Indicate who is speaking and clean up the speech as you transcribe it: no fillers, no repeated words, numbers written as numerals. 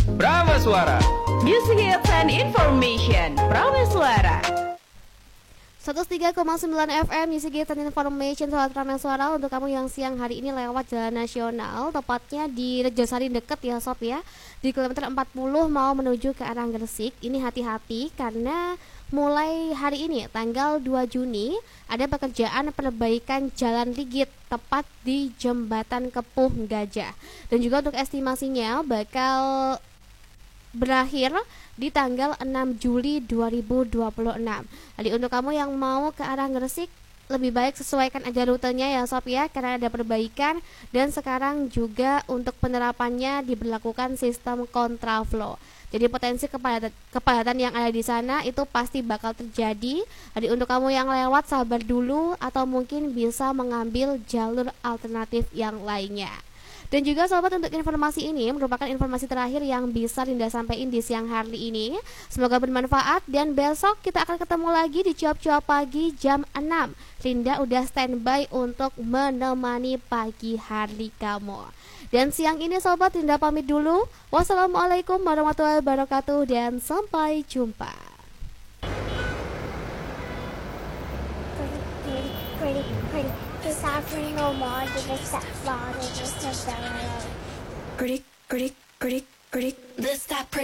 Speaker 1: Prameswara.
Speaker 2: Music Hits and Information Prameswara
Speaker 3: 103,9 FM Music Hits and Information Sobat Prameswara. Untuk kamu yang siang hari ini lewat jalan nasional, tepatnya di Rejosari deket ya Sob ya, di kilometer 40 mau menuju ke arah Gresik. Ini hati-hati karena mulai hari ini tanggal 2 Juni ada pekerjaan perbaikan jalan Ligit tepat di Jembatan Kepuh Gajah. Dan juga untuk estimasinya bakal berakhir di tanggal 6 Juli 2026. Jadi untuk kamu yang mau ke arah Gresik, lebih baik sesuaikan aja rutenya ya Sob ya, karena ada perbaikan. Dan sekarang juga untuk penerapannya diberlakukan sistem kontraflow. Jadi potensi kepadatan yang ada di sana itu pasti bakal terjadi. Jadi untuk kamu yang lewat sabar dulu, atau mungkin bisa mengambil jalur alternatif yang lainnya. Dan juga sobat, untuk informasi ini merupakan informasi terakhir yang bisa Linda sampaikan di siang hari ini. Semoga bermanfaat dan besok kita akan ketemu lagi di Cuap-Cuap Pagi jam 6. Linda udah standby untuk menemani pagi hari kamu. Dan siang ini sobat, Linda pamit dulu. Wassalamualaikum warahmatullahi wabarakatuh dan sampai jumpa.
Speaker 4: Pretty, pretty, pretty, pretty. This that pretty.